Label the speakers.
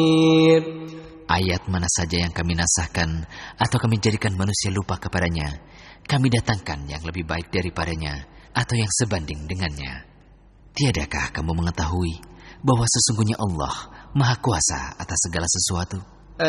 Speaker 1: Ayat mana saja yang kami nasahkan atau kami jadikan manusia lupa kepadanya, kami datangkan yang lebih baik daripadanya atau yang sebanding dengannya. Tiadakah kamu mengetahui bahwa sesungguhnya Allah Maha Kuasa atas segala sesuatu?